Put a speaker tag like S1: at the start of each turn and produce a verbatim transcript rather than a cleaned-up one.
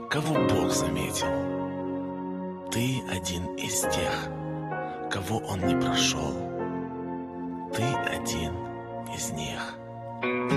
S1: кого Бог заметил. Ты один из тех, кого Он не прошел. Ты один из них.